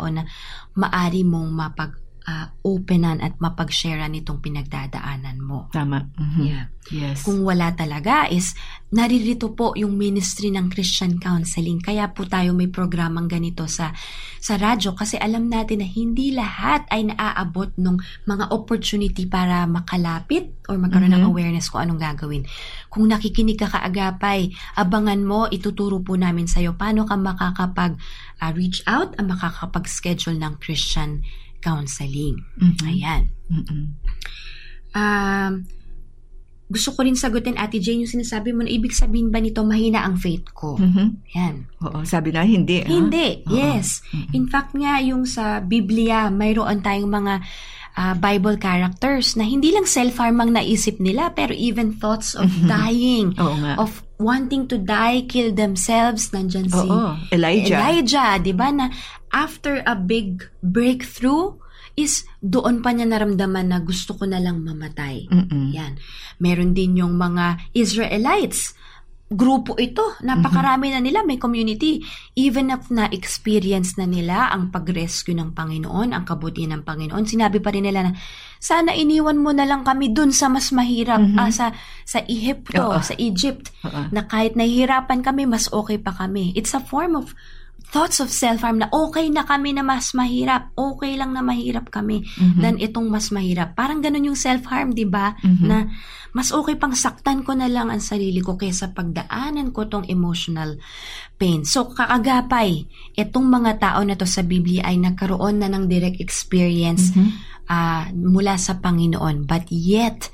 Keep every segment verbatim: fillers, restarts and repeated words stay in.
na maari mong mapag uh, openan at mapag-sharean itong pinagdadaanan mo. Tama. Mm-hmm. Yeah. Yes. Kung wala talaga is naririto po yung ministry ng Christian Counseling. Kaya po tayo may programang ganito sa sa radyo kasi alam natin na hindi lahat ay naaabot ng mga opportunity para makalapit or magkaroon mm-hmm. ng awareness kung anong gagawin. Kung nakikinig ka kaagapay, abangan mo, ituturo po namin sa'yo paano ka makakapag uh, reach out at makakapag-schedule ng Christian Counseling. Mm-hmm. Ayan. Mm-hmm. Um, gusto ko rin sagutin, Ate Jane, yung sinasabi mo na ibig sabihin ba nito mahina ang faith ko? Mm-hmm. Yan. Oo, sabi na hindi. Hindi, huh? yes. Mm-hmm. In fact nga, yung sa Biblia, mayroon tayong mga uh, Bible characters na hindi lang self-harm ang naisip nila, pero even thoughts of mm-hmm. dying, Oo nga. of wanting to die, kill themselves. Nandyan si Oo, Elijah. Elijah, di ba, na after a big breakthrough, is doon pa niya naramdaman na gusto ko na lang mamatay. Mm-mm. Yan. Meron din yung mga Israelites. Grupo ito. Napakarami mm-hmm. na nila. May community. Even if na-experience na nila ang pag-rescue ng Panginoon, ang kabutihan ng Panginoon, sinabi pa rin nila na, sana iniwan mo na lang kami dun sa mas mahirap, mm-hmm. ah, sa, sa Ehipto, Uh-oh. sa Egypt, Uh-oh. na kahit nahihirapan kami, mas okay pa kami. It's a form of thoughts of self-harm na okay na kami na mas mahirap. Okay lang na mahirap kami mm-hmm. than itong mas mahirap. Parang ganun yung self-harm, di ba? Mm-hmm. Na mas okay pang saktan ko na lang ang sarili ko kaysa pagdaanan ko tong emotional pain. So, kaagapay, itong mga tao na to sa Biblia ay nagkaroon na ng direct experience mm-hmm. uh, mula sa Panginoon. But yet,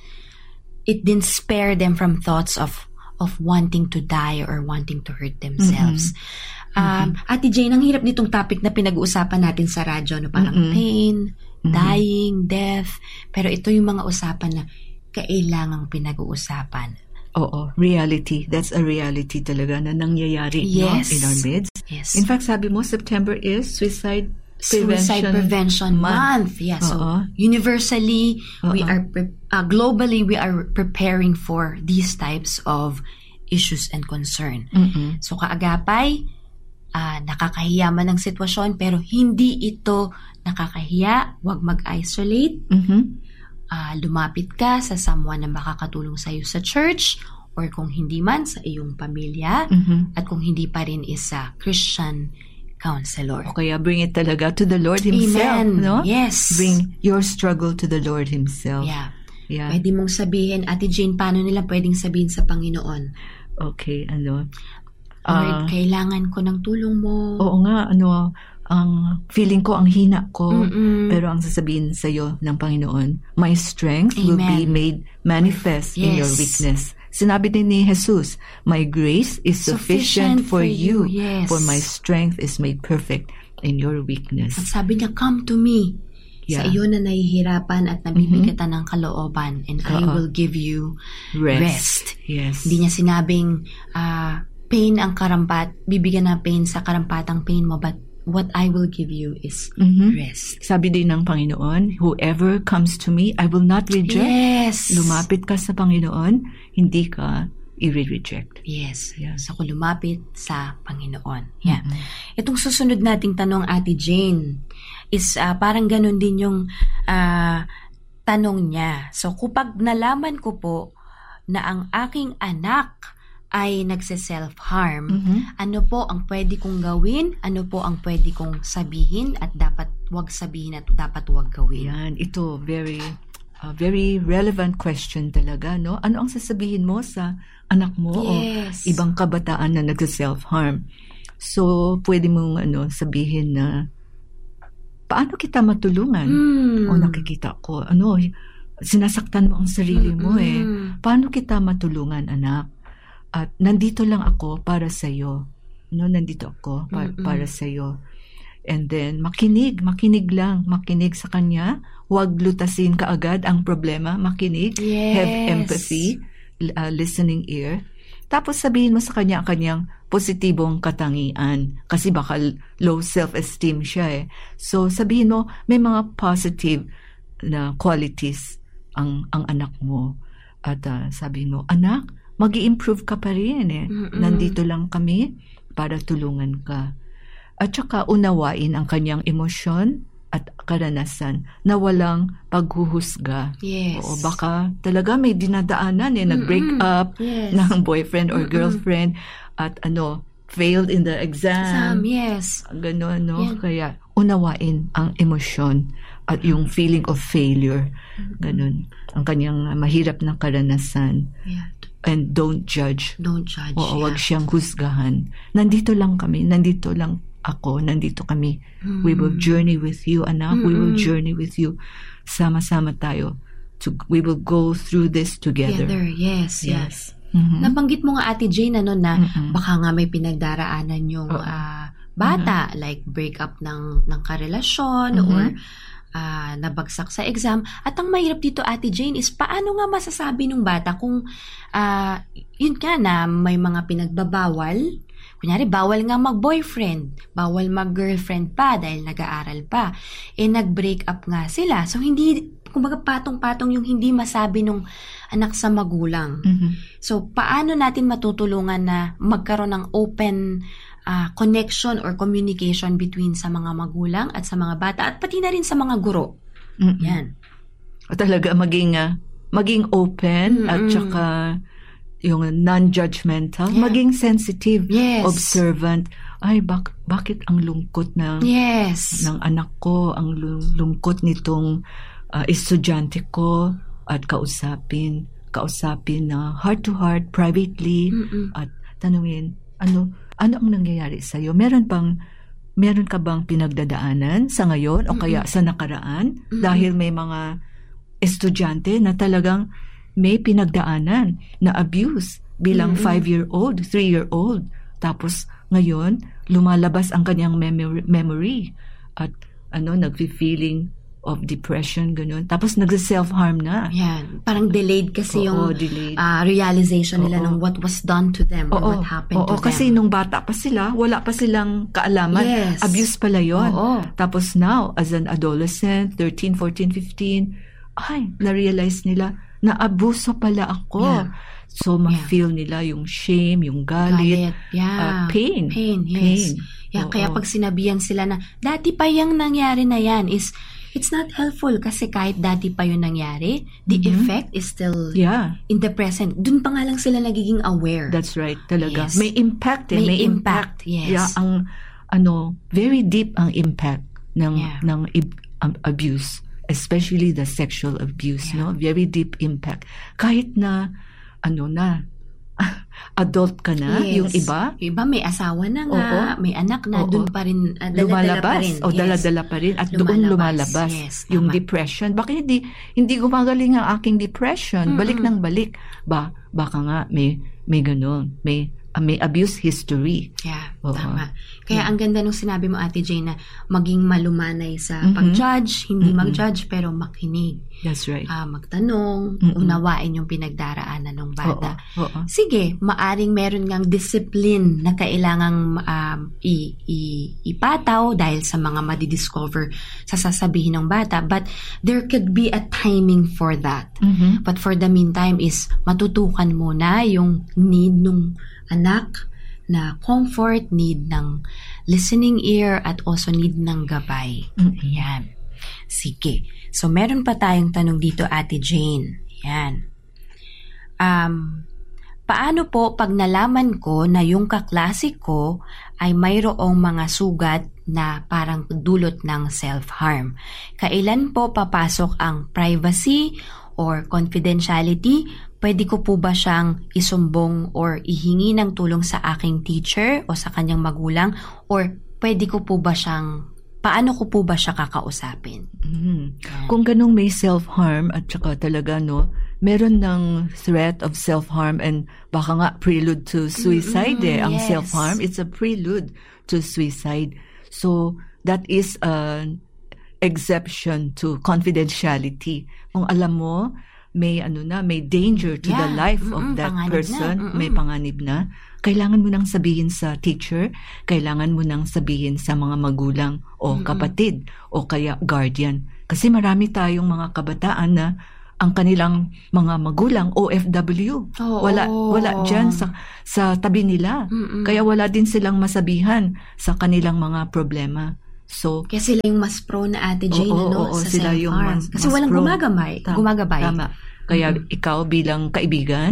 it didn't spare them from thoughts of of wanting to die or wanting to hurt themselves. Mm-hmm. Um, mm-hmm. Ate Jane, ang hirap nitong topic na pinag-uusapan natin sa radyo, no? Parang mm-hmm. pain, mm-hmm. dying, death. Pero ito yung mga usapan na kailangang pinag-uusapan. Oo, reality. That's a reality talaga na nangyayari yes. no? in our midst. Yes. In fact, sabi mo, September is Suicide Prevention Suicide Prevention Month. Month. Yeah, so Uh-oh. universally, Uh-oh. we are, pre- uh, globally, we are preparing for these types of issues and concern. Mm-mm. So kaagapay, Uh, nakakahiya man ang sitwasyon pero hindi ito nakakahiya. Huwag mag-isolate. Mm-hmm. Uh, lumapit ka sa someone na makakatulong sa iyo sa church or kung hindi man sa iyong pamilya mm-hmm. at kung hindi pa rin is sa Christian counselor. O kaya bring it talaga to the Lord Himself. Amen. No? Yes. Bring your struggle to the Lord Himself. Yeah. Yeah. Pwede mong sabihin, Ate Jane, paano nila pwedeng sabihin sa Panginoon? Okay, ano? Lord, Uh, kailangan ko ng tulong mo. Oo nga, ano, ang feeling ko, ang hina ko, Mm-mm. pero ang sasabihin sa iyo ng Panginoon, my strength Amen. will be made manifest Yes. in your weakness. Sinabi din ni Jesus, my grace is sufficient, Sufficient for for you, you. Yes. for my strength is made perfect in your weakness. At sabi niya, come to me. Yeah. Sa iyo na nahihirapan at nabibigatan ng kalooban and I Uh-uh. will give you Rest. rest. Yes. Hindi niya sinabing uh, pain ang karampat, bibigyan ng pain sa karampatang pain mo, but what I will give you is Mhm. rest. Sabi din ng Panginoon, whoever comes to me, I will not reject. Yes. Lumapit ka sa Panginoon, hindi ka i-reject. Yes. Yeah. So, kung lumapit sa Panginoon. Yeah. Mhm. Itong susunod nating tanong, Ate Jane, is uh, parang ganun din yung uh, tanong niya. So, kapag nalaman ko po na ang aking anak ay nagse-self-harm, Mhm. ano po ang pwede kong gawin? Ano po ang pwede kong sabihin at dapat wag sabihin at dapat wag gawin? Yan, ito, very uh, very relevant question talaga, no? Ano ang sasabihin mo sa anak mo Yes. o ibang kabataan na nagse-self-harm? So, pwede mong ano, sabihin na, paano kita matulungan? Mm. O nakikita ko, ano, sinasaktan mo ang sarili mo eh. Mm-mm. Paano kita matulungan, anak? At nandito lang ako para sa iyo. No, nandito ako pa- Mm-mm. para sa iyo. And then makinig, makinig lang, makinig sa kanya. Huwag lutasin kaagad ang problema, makinig. Yes. Have empathy, uh, listening ear. Tapos sabihin mo sa kanya ang kanyang positibong katangian kasi baka low self-esteem siya eh. So sabihin mo may mga positive na qualities ang ang anak mo. At uh, sabihin mo, anak, mag-i-improve ka pa rin eh. Mm-mm. Nandito lang kami para tulungan ka. At saka unawain ang kanyang emosyon at karanasan na walang paghuhusga. Yes. Oo, baka talaga may dinadaanan eh, nag-break up yes. ng boyfriend or Mm-mm. girlfriend at ano, failed in the exam. Exam, yes. Ganon, no? Yeah. Kaya unawain ang emosyon at yung feeling of failure. Ganon. Ang kanyang mahirap na karanasan. Yeah. And don't judge. Don't judge. Oo, yeah. wag siyang husgahan. Nandito lang kami, nandito lang ako, nandito kami. Mm. We will journey with you, anak. Mm-mm. We will journey with you. Sama-sama tayo. To, we will go through this together. Together, yes, yes. Mhm. Nabanggit mo nga, Ate Jane, ano, na Mm-mm. baka nga may pinagdaraanan yung Oo. ah, bata, like breakup ng, ng karelasyon Mhm. or ah, nabagsak sa exam. At ang mahirap dito, Ate Jane, is paano nga masasabi ng bata kung ah, yun ka na may mga pinagbabawal. Kunyari, bawal nga mag-boyfriend, bawal mag-girlfriend pa dahil nag-aaral pa. Eh, nag-break up nga sila. So, hindi, kumbaga patong-patong yung hindi masabi nung anak sa magulang. Mhm. So, paano natin matutulungan na magkaroon ng open ah, connection or communication between sa mga magulang at sa mga bata at pati na rin sa mga guro? Mm-mm. Yan. O talaga maging ah, maging open Mm-mm. at saka yung non-judgmental, Yeah. maging sensitive, Yes. observant. Ay, bak- bakit ang lungkot ng Yes. ng anak ko, ang lu- lungkot nitong ah, estudyante ko, at kausapin, kausapin na heart to heart, privately, Mm-mm. at tanungin, ano, ano ang nangyayari sa'yo? Meron bang, meron ka bang pinagdadaanan sa ngayon o kaya sa nakaraan? Mm-mm. Dahil may mga estudyante na talagang may pinagdaanan na abuse bilang Mm-mm. five-year-old, three-year-old. Tapos ngayon, lumalabas ang kanyang memory, memory at ano, nag-feeling of depression, ganun. Tapos nagsa-self-harm na. Yan. Parang delayed kasi Oo, yung delayed. ah, realization nila Oo. ng what was done to them or Oo, what happened oo, to them. kasi nung bata pa sila, wala pa silang kaalaman. Yes. Abuse pala yon. Oo. Tapos now, as an adolescent, thirteen, fourteen, fifteen, ay, na-realize nila na abuso pala ako. Yeah. So, ma-feel nila yung shame, yung galit, Galit. Yeah. uh, pain. Pain, yes. Pain. Yeah, Oo. kaya pag sinabihan sila na, dati pa yung nangyari na yan, is, it's not helpful kasi kahit dati pa yung nangyari, the Mhm. effect is still Yeah, in the present. Dun pa nga lang sila nagiging aware. that's right. Talaga. Yes. May impact eh. May impact, yes. Yeah, ang, ano, very deep ang impact ng, Yeah. ng ib- um, abuse. Especially the sexual abuse, Yeah. no? Very deep impact. Kahit na, ano na, adult ka na, Yes. yung iba, Yung iba may asawa na nga, Oo. may anak na, Oo. dun pa rin, uh, dala-dala lumalabas. pa rin. O Yes. dala-dala pa rin. At doon Lumalabas. lumalabas. Yes, Yung tama. depression. Bakit hindi, hindi gumagaling ang aking depression? Mm-mm. Balik ng balik. Ba, baka nga may, may ganun. May, uh, may abuse history. Yeah, Oo. tama. Kaya Yeah. ang ganda nung sinabi mo, Ate Jane, na maging malumanay sa Mhm. pag-judge, hindi Mhm. mag-judge, pero makinig. That's right. Ah, magtanong, Mm-mm. unawain yung pinagdaraanan ng bata. Oo. Oo. Sige, maaring meron ngang discipline na kailangang um, i- i- ipataw dahil sa mga madidiscover sa sasabihin ng bata. But there could be a timing for that. Mhm. But for the meantime is matutukan muna yung need ng anak na comfort, need ng listening ear, at also need ng gabay. Mm. Ayan. Sige. So, meron pa tayong tanong dito, Ate Jane. Ayan. Um, paano po pag nalaman ko na yung kaklase ko ay mayroong mga sugat na parang dulot ng self-harm? Kailan po papasok ang privacy or confidentiality? Pwede ko po ba siyang isumbong or ihingi ng tulong sa aking teacher o sa kanyang magulang? Or pwede ko po ba siyang, paano ko po ba siya kakausapin? Mhm. Kung ganung may self-harm at saka talaga, no, meron ng threat of self-harm and baka nga prelude to suicide eh, Mm-mm, ang yes. self-harm. It's a prelude to suicide. So, that is an exception to confidentiality. Kung alam mo, may ano na, may danger to the Yeah. life of Mm-mm, that panganib person, na. Mm-mm. may panganib na, kailangan mo nang sabihin sa teacher, kailangan mo nang sabihin sa mga magulang o Mm-mm. kapatid o kaya guardian. Kasi marami tayong mga kabataan na ang kanilang mga magulang O F W. Oo. Wala wala diyan sa sa tabi nila. Mm-mm. Kaya wala din silang masabihan sa kanilang mga problema. So, kaya sila yung mas pro na Ate Jane, oo, ano, oo, sa sila self-harm. yung mas, Kasi mas walang pro. gumagabay. Tama, gumagabay. Tama. Kaya Mm-mm. ikaw bilang kaibigan,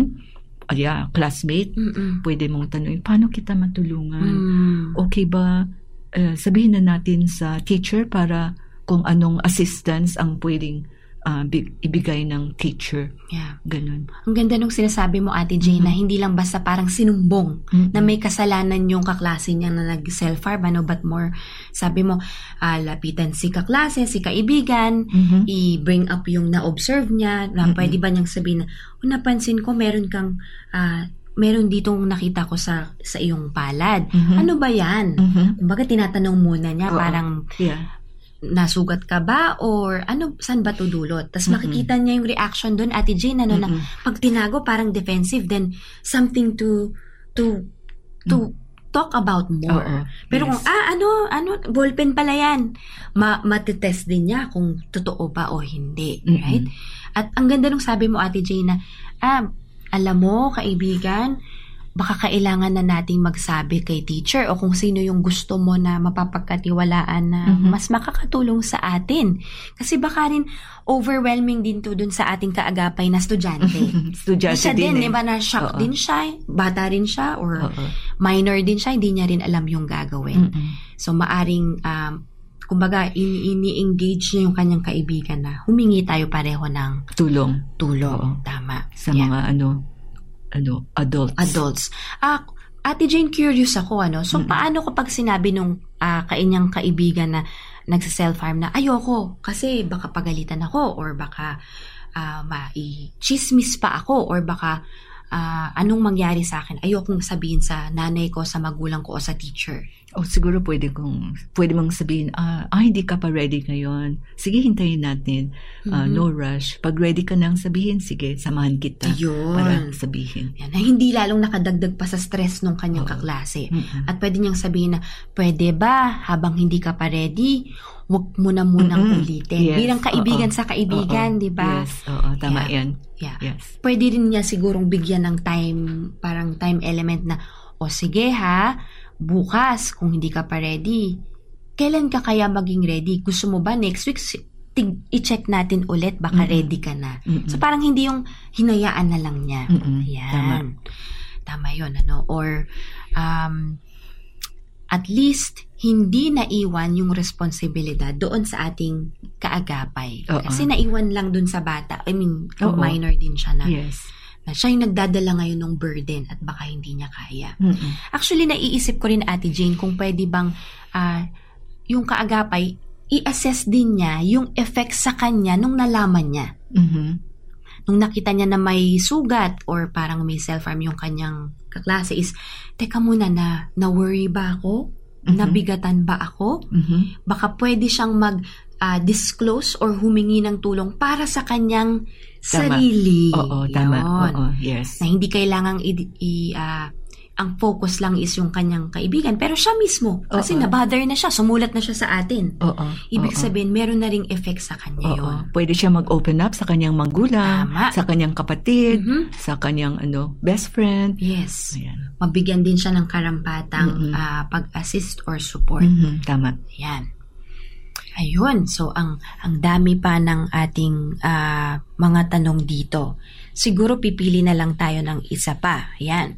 yeah, classmate, Mm-mm. pwede mong tanungin, paano kita matulungan? Mm. Okay ba, uh, sabihin na natin sa teacher para kung anong assistance ang pwedeng uh, bi- ibigay ng teacher. Yeah. Ganun. Ang ganda nung sinasabi mo, Ate Jane, Mm-hmm. na hindi lang basta parang sinumbong Mm-hmm. na may kasalanan yung kaklase niya na nag-self-harm, ano, but more, sabi mo, ah, lapitan si kaklase, si kaibigan, Mm-hmm. i-bring up yung na-observe niya, na Mm-hmm. pwede ba niyang sabihin na, oh, napansin ko, meron kang, ah, meron ditong nakita ko sa sa iyong palad. Mm-hmm. Ano ba yan? Mm-hmm. Kumbaga, tinatanong muna niya, Oo. parang, Yeah. nasugat ka ba or ano, saan ba tudulot? Tapos Mm-mm. makikita niya yung reaction doon, Ate Jane, ano, na Mm-mm. pag tinago parang defensive, then something to to to talk about more. Oo. Pero Yes. kung ah ano ano ballpen pala yan, ma matitest din niya kung totoo ba o hindi, Mm-mm. right? At ang ganda nung sabi mo, Ate Jane, na ah alam mo, kaibigan, baka kailangan na nating magsabi kay teacher o kung sino yung gusto mo na mapapagkatiwalaan na Mhm. mas makakatulong sa atin. Kasi baka rin overwhelming din to dun sa ating kaagapay na estudyante. Estudyante Siya din din, eh. di ba, na-shock Oo. din siya, bata rin siya, or Oo. minor din siya, hindi niya rin alam yung gagawin. Mm-mm. So, maaring, um, kumbaga, ini- ini-engage niya yung kanyang kaibigan na humingi tayo pareho ng Tulong tulong. Oo. Tama. sa Yeah. mga ano, ano, adults. Adults. Ah, Ate Jane, curious ako, ano? So, Mm-mm. paano kapag sinabi nung ah, kainyang kaibigan na nagsa-self-harm na, ayoko, kasi baka pagalitan ako, or baka ah, mai-chismis pa ako, or baka ah, anong mangyari sa akin? Ayokong sabihin sa nanay ko, sa magulang ko, o sa teacher. O siguro pwede kong, pwede mong sabihin, ah, ah, hindi ka pa ready ngayon. Sige, hintayin natin. Ah, Mhm. No rush. Pag ready ka nang sabihin, sige, samahan kita. Ayun. Para sabihin. Yan, na hindi lalong nakadagdag pa sa stress nung kanyang Oo. kaklase. Mm-mm. At pwede niyang sabihin na, pwede ba, habang hindi ka pa ready, wag mo na munang Mm-mm. ulitin. Yes. Bilang kaibigan Oo. sa kaibigan, Oo. di ba? Yes, oo, tama Yeah. yan. Yeah. Yes. Pwede rin niya sigurong bigyan ng time, parang time element na, o sige ha, bukas, kung hindi ka pa ready, kailan ka kaya maging ready? Gusto mo ba next week, si- tig- i-check natin ulit, baka Mm-mm. ready ka na. Mm-mm. So parang hindi yung hinayaan na lang niya. Mm-mm. Yan. Tama. Tama yun, ano? Or, um, at least, hindi naiwan yung responsibilidad doon sa ating kaagapay. Oo. Kasi naiwan lang doon sa bata. I mean, kung Oo. minor din siya na, Yes. na siya yung nagdadala ngayon ng burden at baka hindi niya kaya. Mm-mm. Actually, naiisip ko rin, Ate Jane, kung pwede bang ah, yung kaagapay, i-assess din niya yung effect sa kanya nung nalaman niya. Mhm. Nung nakita niya na may sugat or parang may self-harm yung kanyang kaklase is, teka muna, na, na-worry ba ako? Mhm. Nabigatan ba ako? Mhm. Baka pwede siyang mag-disclose or humingi ng tulong para sa kanyang Tama. sarili. Oo, tama. Yun. Oo, yes. Na hindi kailangang i- i- ah, ang focus lang is yung kanyang kaibigan. Pero siya mismo, kasi Oo. nabother na siya, sumulat na siya sa atin. Oo. Ibig oo. sabihin, meron na ring effect sa kanya Oo. yun. Pwede siya mag-open up sa kanyang magulang, Tama. sa kanyang kapatid, Mhm. sa kanyang ano, best friend. Yes. Ayan. Mabigyan din siya ng karampatang Mhm. ah, pag-assist or support. Mhm. Tama. Yan. Ayun. So, ang ang dami pa ng ating ah, mga tanong dito. Siguro pipili na lang tayo ng isa pa. Ayan.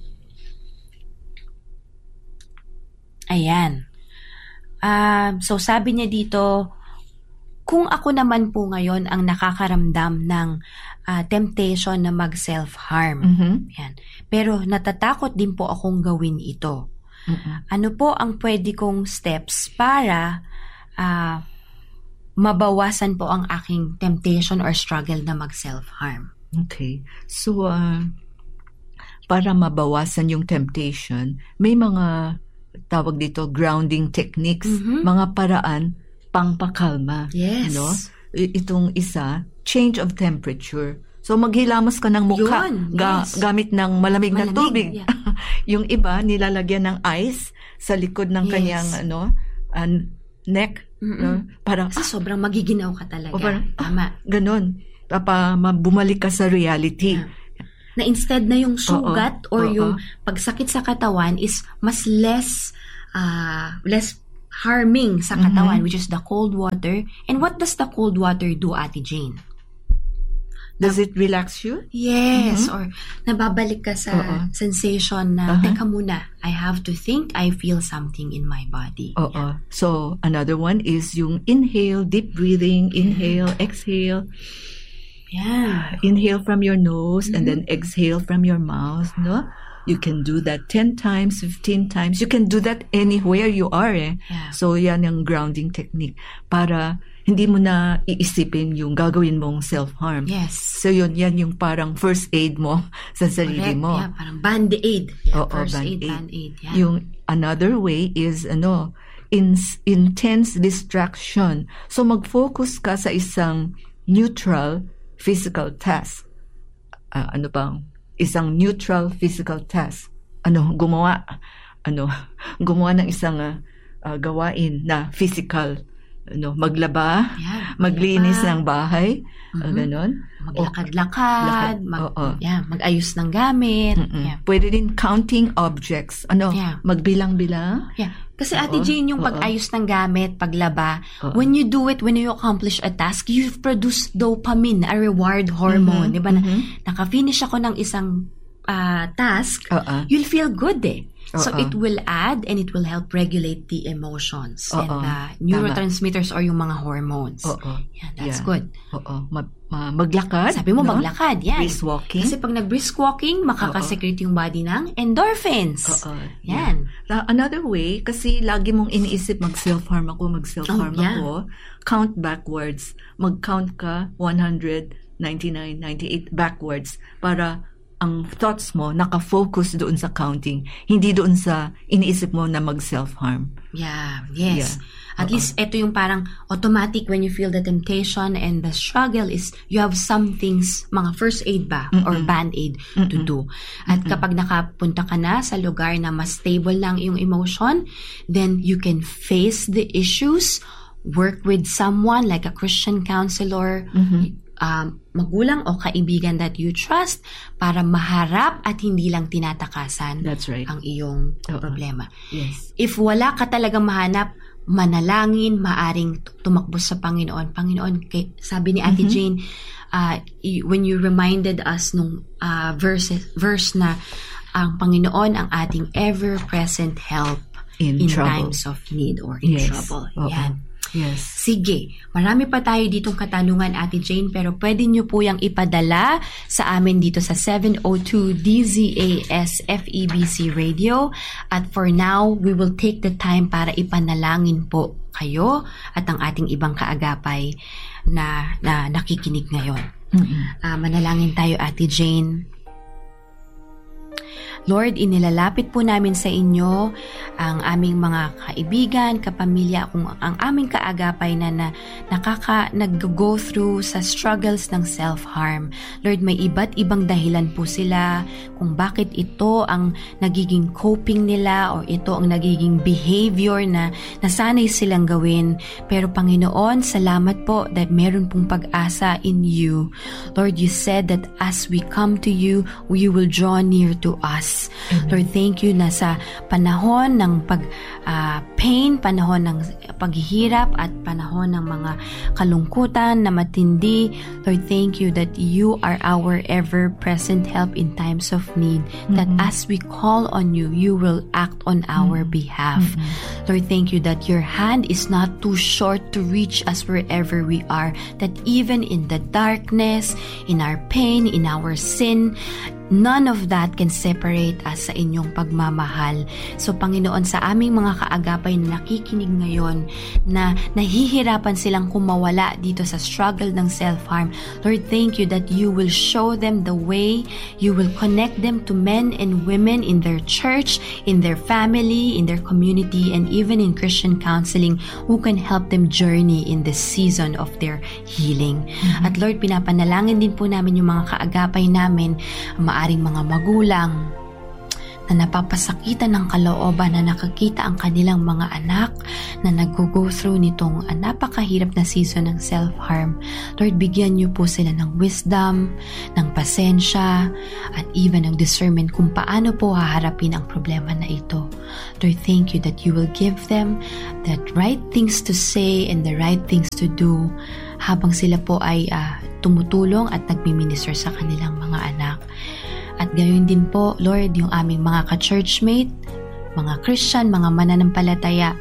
Ayan. Ah, so, sabi niya dito, kung ako naman po ngayon ang nakakaramdam ng ah, temptation na mag-self-harm. Mhm. Yan. Pero natatakot din po akong gawin ito. Mhm. Ano po ang pwede kong steps para ah, mabawasan po ang aking temptation or struggle na mag-self-harm? Okay. So, uh, para mabawasan yung temptation, may mga tawag dito grounding techniques, Mhm. mga paraan pangpakalma. Yes. No? I- Itong isa, change of temperature. So, maghilamos ka ng mukha Yun, ga- yes. gamit ng malamig, na Malamig, tubig. yeah. Yung iba, nilalagyan ng ice sa likod ng Yes. kanyang ano, uh, neck. Mm-mm. No? Para, Kasi sobrang magiginaw ka talaga. O parang, ah, Tama. ganon. Tapa, bumalik ka sa reality. Yeah. Na instead na yung sugat Oo, or oo. yung pagsakit sa katawan is mas less uh, less harming sa katawan, Mhm. which is the cold water. And what does the cold water do, Ate Jane? Does it relax you? Yes, or nababalik ka sa Oo. sensation na, Uh-huh. teka muna, I have to think, I feel something in my body. Oo. So, another one is yung inhale, deep breathing, inhale, exhale. Yeah. Inhale from your nose and then exhale from your mouth, no? You can do that ten times, fifteen times. You can do that anywhere you are, eh. Yeah. So, yan yung grounding technique para hindi mo na iisipin yung gagawin mong self-harm. Yes. So, yun, yan yung parang first aid mo sa sarili Correct. mo. Yeah, parang band-aid. Yeah, Oo, first aid, band-aid. band-aid. Yeah. Yung another way is, ano, in, intense distraction. So, mag-focus ka sa isang neutral physical task. Ah, ano bang? Isang neutral physical task. Ano, gumawa. Ano, gumawa ng isang uh, uh, gawain na physical. Ano, maglaba, Yeah, maglinis maglaba. ng bahay, Mhm. uh, ganon. Maglakad-lakad, Lakad. mag, Oo. yeah, mag-ayos ng gamit. Mm-mm. Yeah. Pwede din counting objects. Ano, Yeah. magbilang-bilang. Yeah. Kasi Ate Oo, Jane, yung oo. pag-ayos ng gamit, paglaba, Oo. when you do it, when you accomplish a task, you produce dopamine, a reward hormone. Mhm, Di ba? Na, mhm. naka-finish ako ng isang ah, task, Oo. you'll feel good eh. So Oo. it will add and it will help regulate the emotions and Oo. the neurotransmitters or yung mga hormones. Oo. Yeah, that's Yeah. good. Oo. Ma- ma- maglakad. Sabi mo, no? maglakad. Yan. Brisk walking. Kasi pag nag-brisk walking, makakasecrete yung body ng endorphins. Oo. Yan. Na- Another way, kasi lagi mong iniisip mag-self-harm ako, mag-self-harm Oh, yeah. ako, count backwards. Mag-count ka one hundred, ninety-nine, ninety-eight backwards para ang thoughts mo nakafocus doon sa counting, hindi doon sa iniisip mo na mag-self-harm. Yeah, yes. Yeah. At least ito yung parang automatic when you feel the temptation and the struggle is you have some things, mga first aid ba or band-aid to do. At kapag nakapunta ka na sa lugar na mas stable lang yung emotion, then you can face the issues, work with someone like a Christian counselor, um, magulang o kaibigan that you trust para maharap at hindi lang tinatakasan That's right. ang iyong Oo. problema. Yes. If wala ka talagang mahanap, manalangin, maaring tumakbo sa Panginoon. Panginoon, kay, sabi ni Ate Jane, uh, y- when you reminded us nung uh, verse, verse na ang Panginoon ang ating ever-present help In in trouble. times of need or in Yes. trouble. Oo. Yan. Yes. Sige, marami pa tayo ditong katanungan, Ate Jane, pero pwede nyo po yung ipadala sa amin dito sa seven oh two D Z A S F E B C Radio. At for now, we will take the time para ipanalangin po kayo at ang ating ibang kaagapay na, na nakikinig ngayon. Ah, manalangin tayo, Ate Jane. Lord, inilalapit po namin sa inyo ang aming mga kaibigan, kapamilya, kung ang aming kaagapay na, na nakaka, nag-go through sa struggles ng self-harm. Lord, may iba't ibang dahilan po sila kung bakit ito ang nagiging coping nila o ito ang nagiging behavior na nasanay silang gawin. Pero Panginoon, salamat po that meron pong pag-asa in you. Lord, you said that as we come to you, you will draw near to us. Amen. Lord, thank you na sa panahon ng pag uh, pain, panahon ng paghihirap at panahon ng mga kalungkutan na matindi. Lord, thank you that you are our ever-present help in times of need. Mm-hmm. That as we call on you, you will act on our mm-hmm. behalf. Mm-hmm. Lord, thank you that your hand is not too short to reach us wherever we are. That even in the darkness, in our pain, in our sin, none of that can separate us sa inyong pagmamahal. So, Panginoon, sa aming mga kaagapay na nakikinig ngayon na nahihirapan silang kumawala dito sa struggle ng self-harm, Lord, thank you that you will show them the way. You will connect them to men and women in their church, in their family, in their community, and even in Christian counseling who can help them journey in this season of their healing. Mm-hmm. At Lord, pinapanalangin din po namin yung mga kaagapay namin, maaring mga magulang na napapasakitan ng kalooban na nakakita ang kanilang mga anak na nag-go through nitong uh, napakahirap na season ng self-harm. Lord, bigyan niyo po sila ng wisdom, ng pasensya, at even ng discernment kung paano po haharapin ang problema na ito. Lord, thank you that you will give them the right things to say and the right things to do habang sila po ay uh, tumutulong at nagmi-minister sa kanilang mga anak. At gayon din po, Lord, yung aming mga ka-churchmate, mga Christian, mga mananampalataya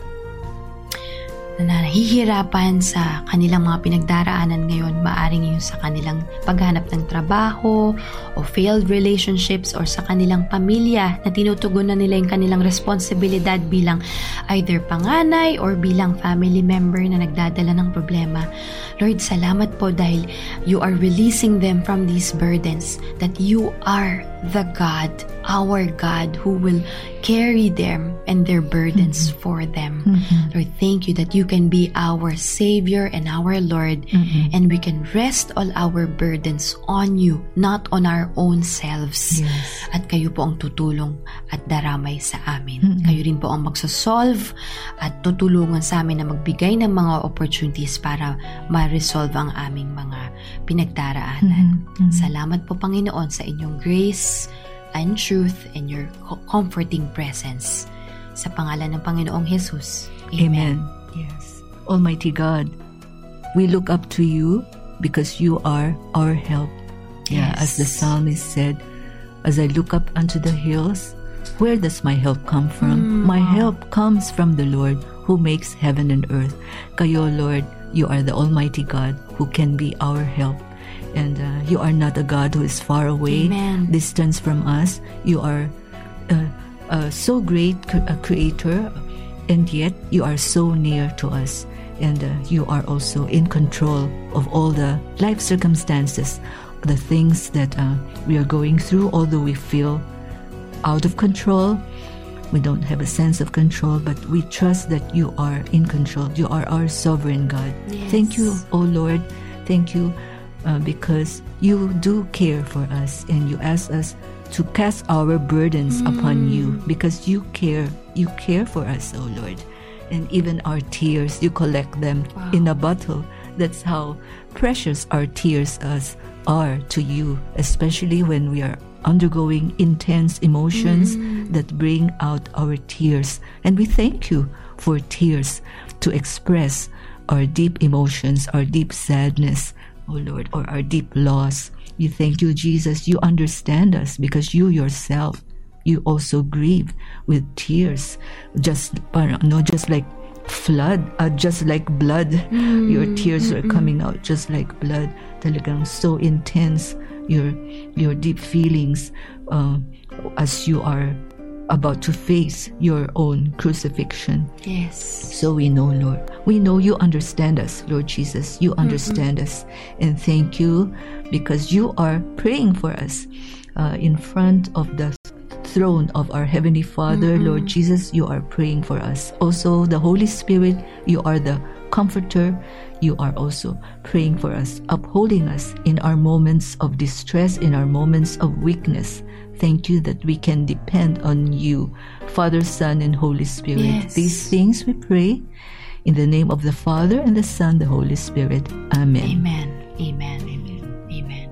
na nahihirapan sa kanilang mga pinagdaraanan ngayon, maaring yung sa kanilang paghanap ng trabaho o failed relationships or sa kanilang pamilya na tinutugunan nila yung kanilang responsibilidad bilang either panganay or bilang family member na nagdadala ng problema. Lord, salamat po dahil you are releasing them from these burdens, that you are the God, our God, who will carry them and their burdens mm-hmm. for them. Mm-hmm. Lord, thank you that you can be our Savior and our Lord, mm-hmm. and we can rest all our burdens on you, not on our own selves. Yes. At kayo po ang tutulong at daramay sa amin. Mm-hmm. Kayo rin po ang magsosolve at tutulungan sa amin na magbigay ng mga opportunities para ma-resolve ang aming mga pinagdaraanan. Mm-hmm. Salamat po, Panginoon, sa inyong grace and truth and your comforting presence. Sa pangalan ng Panginoong Jesus. Amen. Amen. Yes. Almighty God, we look up to you because you are our help. Yeah, Yes. as the psalmist said, as I look up unto the hills, where does my help come from? Mm. My help comes from the Lord who makes heaven and earth. Kayo, Lord, you are the Almighty God who can be our help. And uh, you are not a God who is far away, Amen. distance from us. You are uh, uh, so great cre- a creator, and yet you are so near to us. And uh, you are also in control of all the life circumstances, the things that uh, we are going through, although we feel out of control. We don't have a sense of control, but we trust that you are in control. You are our sovereign God. Yes. Thank you, O Lord. Thank you uh, because you do care for us, and you ask us to cast our burdens mm. upon you because you care. You care for us, O Lord. And even our tears, you collect them Wow. in a bottle. That's how precious our tears us are to you, especially when we are undergoing intense emotions mm. that bring out our tears. And we thank you for tears to express our deep emotions, our deep sadness, oh Lord, or our deep loss. You thank you, Jesus. You understand us because you yourself, you also grieve with tears, just no, just like flood, uh, just like blood. Mm. Your tears are coming out just like blood. Talagang so intense your your deep feelings uh, as you are about to face your own crucifixion. Yes. So we know, Lord, we know you understand us, Lord Jesus. You understand mm-hmm. us, and thank you because you are praying for us uh, in front of the throne of our Heavenly Father. Mm-hmm. Lord Jesus, you are praying for us. Also, the Holy Spirit, you are the Comforter. You are also praying for us, upholding us in our moments of distress, in our moments of weakness. Thank you that we can depend on you, Father, Son, and Holy Spirit. Yes. These things we pray in the name of the Father, and the Son, the Holy Spirit. Amen. Amen. Amen. Amen. Amen.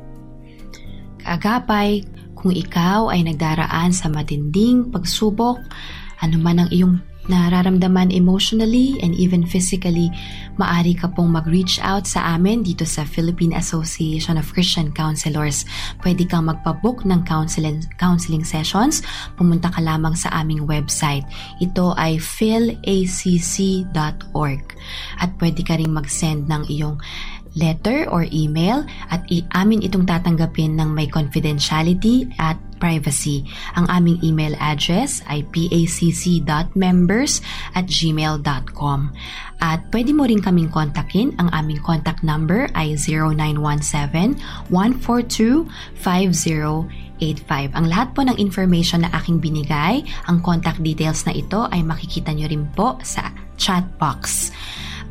Kaagapay, kung ikaw ay nagdaraan sa matinding pagsubok, ano man ang iyong nararamdaman emotionally and even physically, maaari ka pong mag-reach out sa amin dito sa Philippine Association of Christian Counselors. Pwede kang magpabook ng counseling, counseling sessions. Pumunta ka lamang sa aming website. Ito ay phil a c c dot org. At pwede ka rin mag-send ng iyong letter or email at i- amin itong tatanggapin ng may confidentiality at privacy. Ang aming email address ay pacc dot members at gmail dot com. At pwede mo rin kaming kontakin. Ang aming contact number ay zero nine one seven, one four two, five zero eight five. Ang lahat po ng information na aking binigay, ang contact details na ito ay makikita nyo rin po sa chat box.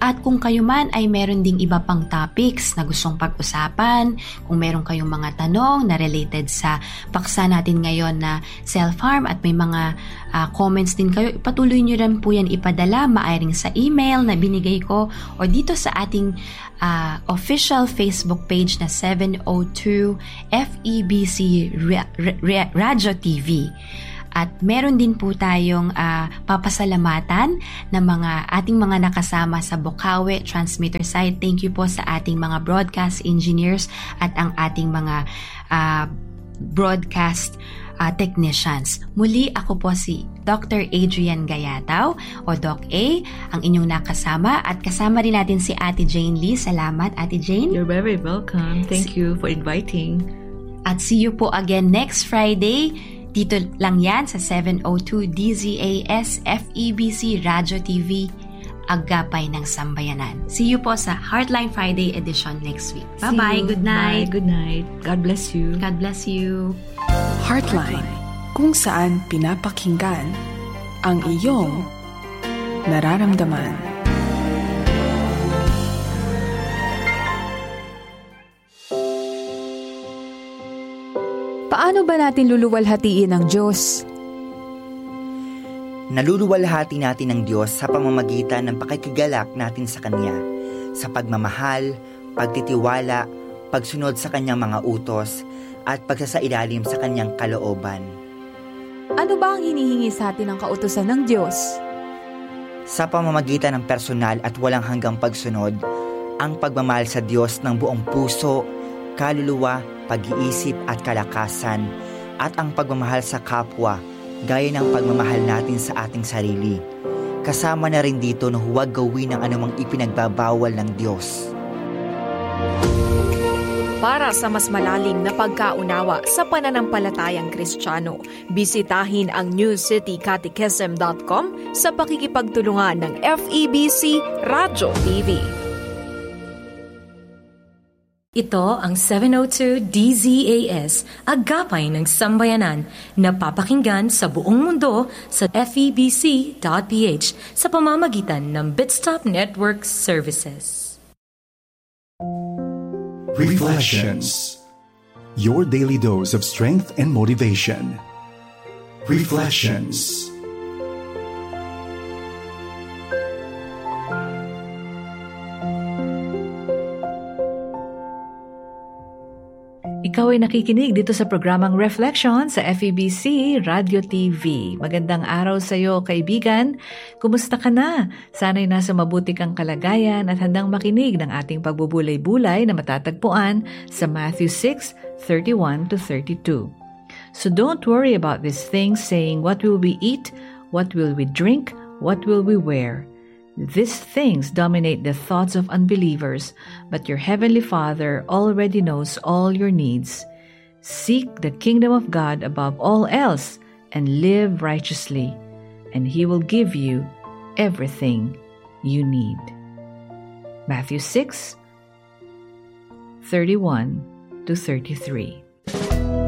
At kung kayo man ay meron ding iba pang topics na gustong pag-usapan, kung meron kayong mga tanong na related sa paksa natin ngayon na self-harm at may mga uh, comments din kayo, patuloy nyo rin po yan ipadala, maaring sa email na binigay ko o dito sa ating uh, official Facebook page na seven oh two F E B C Radio T V. At meron din po tayong uh, papasalamatan ng mga ating mga nakasama sa Bocaue Transmitter site. Thank you po sa ating mga broadcast engineers at ang ating mga uh, broadcast uh, technicians. Muli ako po si Doctor Adrian Gayataw o Doc A, ang inyong nakasama, at kasama rin natin si Ate Jane Lee. Salamat, Ate Jane. You're very welcome. Thank you for inviting. At see you po again next Friday. Dito lang yan sa seven oh two D Z A S F E B C Radio T V, Agapay ng Sambayanan. See you po sa Heartline Friday edition next week. Bye-bye. Good night. Bye. Good night. God bless you. God bless you. Heartline, kung saan pinapakinggan ang iyong nararamdaman. Paano ba natin luluwalhatiin ang Diyos? Naluluwalhati natin ang Diyos sa pamamagitan ng pakikigalak natin sa Kanya, sa pagmamahal, pagtitiwala, pagsunod sa Kanyang mga utos, at pagsasailalim sa Kanyang kalooban. Ano ba ang hinihingi sa atin ng kautusan ng Diyos? Sa pamamagitan ng personal at walang hanggang pagsunod, ang pagmamahal sa Diyos ng buong puso, kaluluwa, pag-iisip at kalakasan, at ang pagmamahal sa kapwa, gaya ng pagmamahal natin sa ating sarili. Kasama na rin dito na huwag gawin ang anumang ipinagbabawal ng Diyos. Para sa mas malalim na pagkaunawa sa pananampalatayang Kristiyano, bisitahin ang new city catechism dot com sa pakikipagtulungan ng F E B C Radio T V. Ito ang seven oh two D Z A S, Agapay ng Sambayanan, na papakinggan sa buong mundo sa F E B C dot P H sa pamamagitan ng Bitstop Network Services. Reflections. Your daily dose of strength and motivation. Reflections. Ikaw ay nakikinig dito sa programang Reflection sa F E B C Radio T V. Magandang araw sa iyo, kaibigan. Kumusta ka na? Sana'y nasa mabuti kang kalagayan at handang makinig ng ating pagbubulay-bulay na matatagpuan sa Matthew six, thirty-one to thirty-two. So don't worry about these things, saying, what will we eat? What will we drink? What will we wear? These things dominate the thoughts of unbelievers, but your heavenly Father already knows all your needs. Seek the kingdom of God above all else and live righteously, and He will give you everything you need. Matthew six, thirty-one to thirty-three.